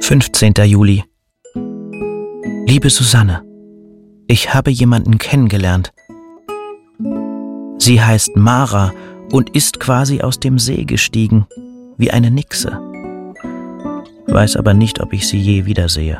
15. Juli. Liebe Susanne, ich habe jemanden kennengelernt. Sie heißt Mara und ist quasi aus dem See gestiegen, wie eine Nixe. Weiß aber nicht, ob ich sie je wiedersehe.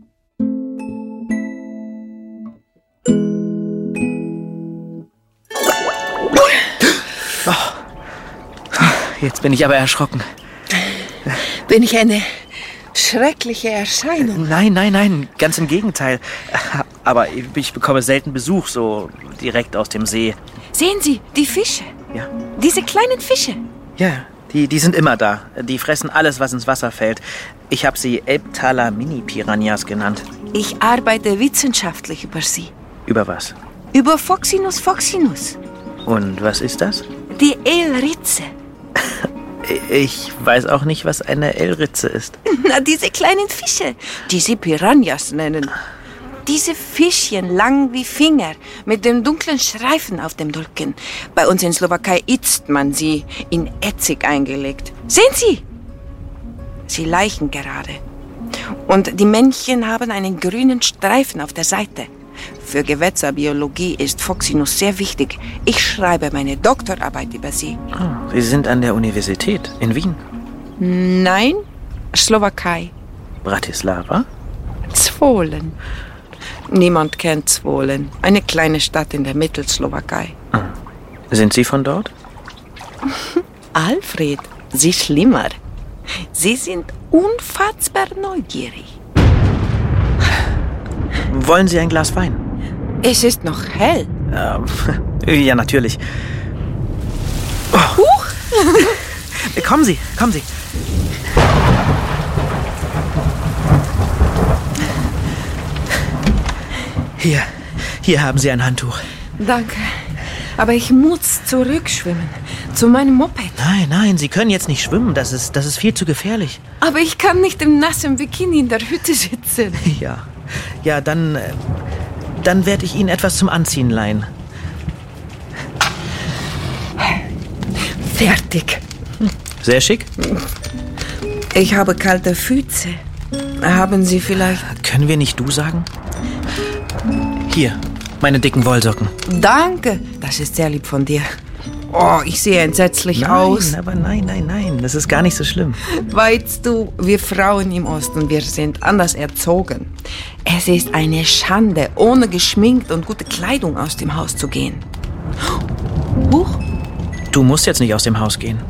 Jetzt bin ich aber erschrocken. Bin ich eine schreckliche Erscheinung? Nein, ganz im Gegenteil. Aber ich bekomme selten Besuch, so direkt aus dem See. Sehen Sie, die Fische. Ja. Diese kleinen Fische. Ja, die sind immer da. Die fressen alles, was ins Wasser fällt. Ich habe sie Elbtaler Mini-Piranhas genannt. Ich arbeite wissenschaftlich über sie. Über was? Über Foxinus foxinus. Und was ist das? Die Elritze. Ich weiß auch nicht, was eine Elritze ist. Na, diese kleinen Fische, die sie Piranhas nennen. Diese Fischchen, lang wie Finger, mit dem dunklen Streifen auf dem Rücken. Bei uns in Slowakei isst man sie in Essig eingelegt. Sehen Sie! Sie laichen gerade. Und die Männchen haben einen grünen Streifen auf der Seite. Für Gewässerbiologie ist Foxinus sehr wichtig. Ich schreibe meine Doktorarbeit über sie. Oh, Sie sind an der Universität in Wien? Nein, Slowakei. Bratislava? Zvolen. Niemand kennt Zvolen. Eine kleine Stadt in der Mittelslowakei. Sind Sie von dort? Alfred, Sie schlimmer. Sie sind unfassbar neugierig. Wollen Sie ein Glas Wein? Es ist noch hell. Ja, natürlich. Huch! Kommen Sie. Hier haben Sie ein Handtuch. Danke. Aber ich muss zurückschwimmen. Zu meinem Moped. Nein, Sie können jetzt nicht schwimmen. Das ist viel zu gefährlich. Aber ich kann nicht im nassen Bikini in der Hütte sitzen. Ja, dann werde ich Ihnen etwas zum Anziehen leihen. Fertig. Sehr schick. Ich habe kalte Füße. Haben Sie vielleicht... Können wir nicht du sagen? Hier, meine dicken Wollsocken. Danke, das ist sehr lieb von dir. Oh, ich sehe entsetzlich aus. Aber nein, das ist gar nicht so schlimm. Weißt du, wir Frauen im Osten, wir sind anders erzogen. Es ist eine Schande, ohne geschminkt und gute Kleidung aus dem Haus zu gehen. Huch. Du musst jetzt nicht aus dem Haus gehen.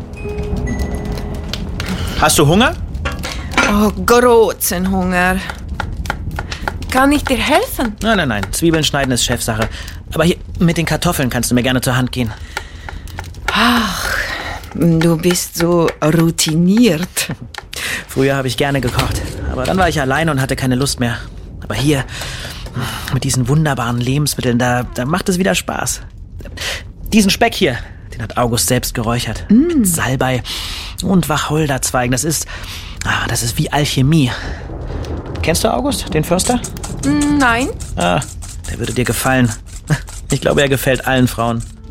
Hast du Hunger? Oh, großen Hunger. Kann ich dir helfen? Nein. Zwiebeln schneiden ist Chefsache. Aber hier, mit den Kartoffeln kannst du mir gerne zur Hand gehen. Ach, du bist so routiniert. Früher habe ich gerne gekocht. Aber dann war ich allein und hatte keine Lust mehr. Aber hier, mit diesen wunderbaren Lebensmitteln, da macht es wieder Spaß. Diesen Speck hier, den hat August selbst geräuchert. Mit Salbei und Wacholderzweigen. Das ist wie Alchemie. Kennst du August, den Förster? Nein. Der würde dir gefallen. Ich glaube, er gefällt allen Frauen.